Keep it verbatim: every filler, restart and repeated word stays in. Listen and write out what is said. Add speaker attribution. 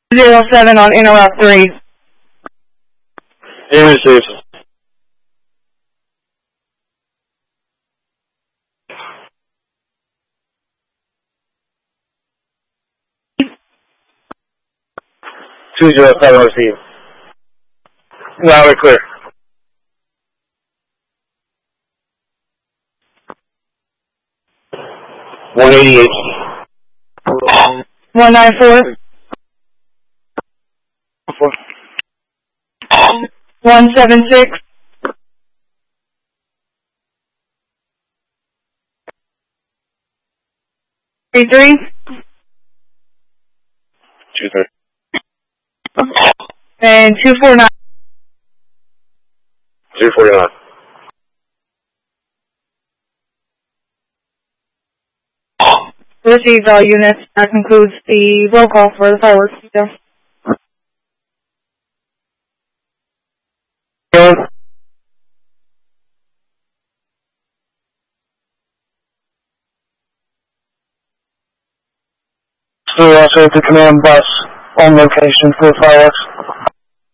Speaker 1: Zero seven on interrupt three.
Speaker 2: He receives. Two zero seven receive. Loud and clear. One eighty eight.
Speaker 1: One nine four. One seven six. Three three.
Speaker 2: Two three.
Speaker 1: And two four nine.
Speaker 2: Two forty nine.
Speaker 1: Received all units. That concludes the roll call for the fireworks detail.
Speaker 2: So also the command bus on location for fireworks.